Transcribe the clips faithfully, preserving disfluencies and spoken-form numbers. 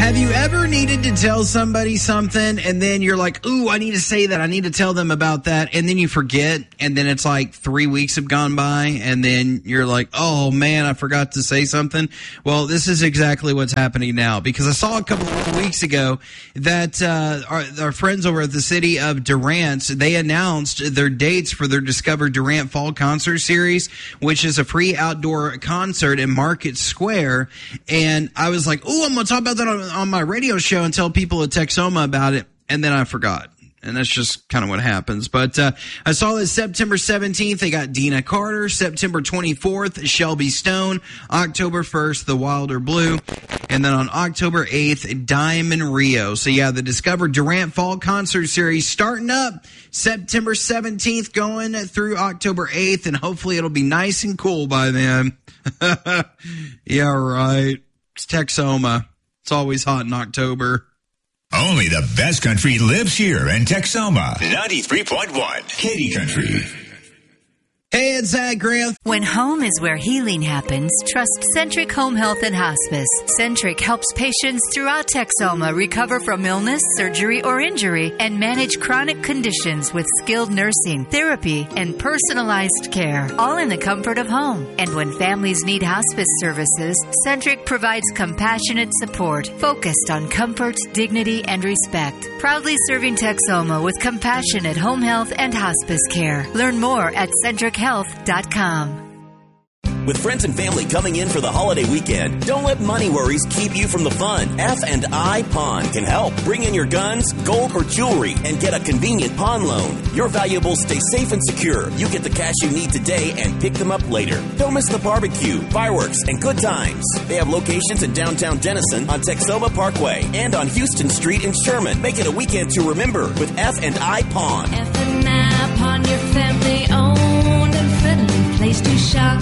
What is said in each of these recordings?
Have you ever needed to tell somebody something and then you're like, ooh, I need to say that. I need to tell them about that. And then you forget. And then it's like three weeks have gone by. And then you're like, oh, man, I forgot to say something. Well, this is exactly what's happening now, because I saw a couple of weeks ago that uh, our, our friends over at the city of Durant, they announced their dates for their Discover Durant Fall Concert Series, which is a free outdoor concert in Market Square. And I was like, ooh, I'm going to talk about that on on my radio show and tell people at Texoma about it, and then I forgot. And that's just kind of what happens. But uh, I saw that September seventeenth, they got Dina Carter. September twenty-fourth, Shelby Stone. October first, The Wilder Blue. And then on October eighth, Diamond Rio. So, yeah, the Discover Durant Fall Concert Series starting up September seventeenth, going through October eighth, and hopefully it'll be nice and cool by then. Yeah, right. It's Texoma. It's always hot in October. Only the best country lives here in Texoma. ninety-three point one Katy Country. Hey, it's Zach Grant. When home is where healing happens, trust Centric Home Health and Hospice. Centric helps patients throughout Texoma recover from illness, surgery, or injury and manage chronic conditions with skilled nursing, therapy, and personalized care, all in the comfort of home. And when families need hospice services, Centric provides compassionate support focused on comfort, dignity, and respect. Proudly serving Texoma with compassionate home health and hospice care. Learn more at centric health dot com. With friends and family coming in for the holiday weekend, don't let money worries keep you from the fun. F and I Pawn can help. Bring in your guns, gold, or jewelry and get a convenient pawn loan. Your valuables stay safe and secure. You get the cash you need today and pick them up later. Don't miss the barbecue, fireworks, and good times. They have locations in downtown Denison on Texoma Parkway and on Houston Street in Sherman. Make it a weekend to remember with F and I Pawn. F and I Pawn, your family owned and friendly place to shop.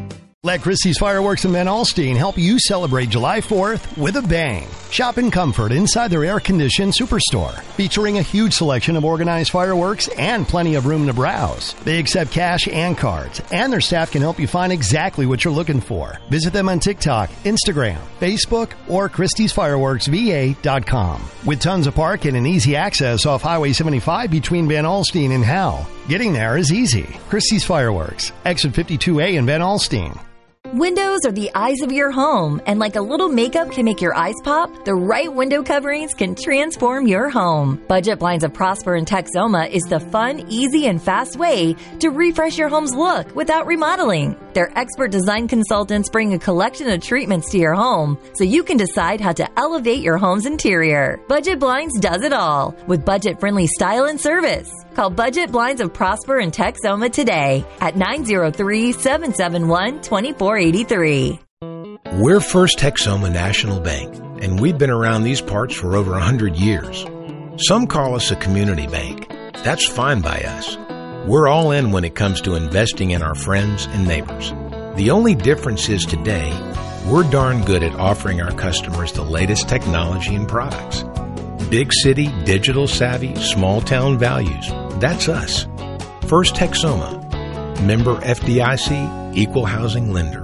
Let Christie's Fireworks in Van Alstyne help you celebrate July fourth with a bang. Shop in comfort inside their air-conditioned superstore, featuring a huge selection of organized fireworks and plenty of room to browse. They accept cash and cards, and their staff can help you find exactly what you're looking for. Visit them on TikTok, Instagram, Facebook, or Christie's Fireworks V A dot com. With tons of parking and easy access off Highway seventy-five between Van Alstyne and Howell, getting there is easy. Christie's Fireworks, exit fifty-two A in Van Alstyne. Windows are the eyes of your home, and like a little makeup can make your eyes pop, the right window coverings can transform your home. Budget Blinds of Prosper in Texoma is the fun, easy, and fast way to refresh your home's look without remodeling. Their expert design consultants bring a collection of treatments to your home so you can decide how to elevate your home's interior. Budget Blinds does it all with budget-friendly style and service. Call Budget Blinds of Prosper in Texoma today at nine oh three, seven seven one, two four eight three. We're First Texoma National Bank, and we've been around these parts for over one hundred years. Some call us a community bank. That's fine by us. We're all in when it comes to investing in our friends and neighbors. The only difference is today, we're darn good at offering our customers the latest technology and products. Big city, digital savvy, small town values. That's us. First Texoma. Member F D I C, Equal Housing Lender.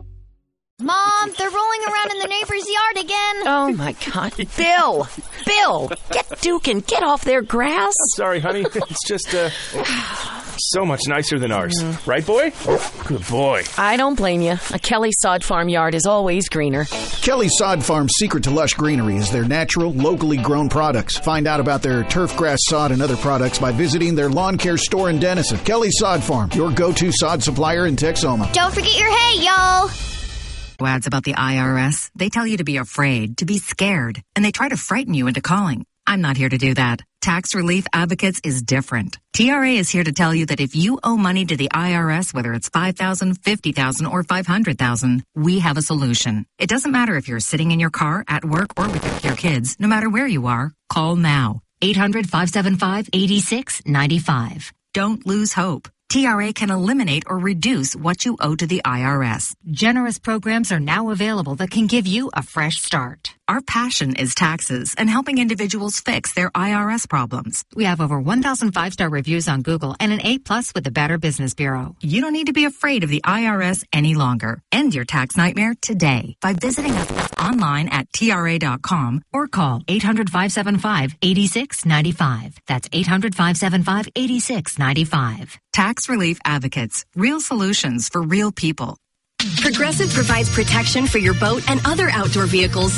Mom, they're rolling around in the neighbor's yard again. Oh, my God. Bill! Bill! Get Duke and get off their grass. I'm sorry, honey. It's just, uh, so much nicer than ours. Mm. Right, boy? Good boy. I don't blame you. A Kelly Sod Farm yard is always greener. Kelly Sod Farm's secret to lush greenery is their natural, locally grown products. Find out about their turf grass sod and other products by visiting their lawn care store in Denison. Kelly Sod Farm, your go-to sod supplier in Texoma. Don't forget your hay, y'all. Ads about the I R S, they tell you to be afraid, to be scared, and they try to frighten you into calling. I'm not here to do that. Tax Relief Advocates is different. T R A is here to tell you that if you owe money to the I R S, whether it's five thousand dollars, fifty thousand dollars, or five hundred thousand dollars, we have a solution. It doesn't matter if you're sitting in your car, at work, or with your kids. No matter where you are, call now. eight hundred, five seven five, eight six nine five. Don't lose hope. T R A can eliminate or reduce what you owe to the I R S. Generous programs are now available that can give you a fresh start. Our passion is taxes and helping individuals fix their I R S problems. We have over one thousand five-star reviews on Google and an A plus with the Better Business Bureau. You don't need to be afraid of the I R S any longer. End your tax nightmare today by visiting us online at T R A dot com or call eight hundred, five seven five, eight six nine five. That's eight hundred, five seven five, eight six nine five. Tax Relief Advocates. Real solutions for real people. Progressive provides protection for your boat and other outdoor vehicles